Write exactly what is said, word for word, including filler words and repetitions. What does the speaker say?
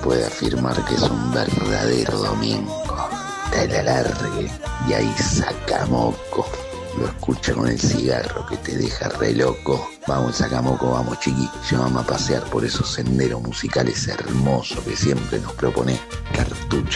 puede afirmar que es un verdadero domingo. Te la largue y ahí sacamoco. Lo escucha con el cigarro que te deja re loco. Vamos, sacamoco, vamos chiqui. Llévame a pasear por esos senderos musicales hermosos que siempre nos propone Cartucho.